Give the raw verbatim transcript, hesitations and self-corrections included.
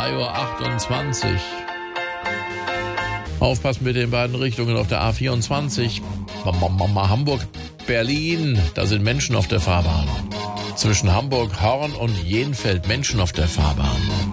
drei Uhr achtundzwanzig. Aufpassen mit den beiden Richtungen auf der A vierundzwanzig. Hamburg-Berlin, da sind Menschen auf der Fahrbahn. Zwischen Hamburg-Horn und Jenfeld Menschen auf der Fahrbahn.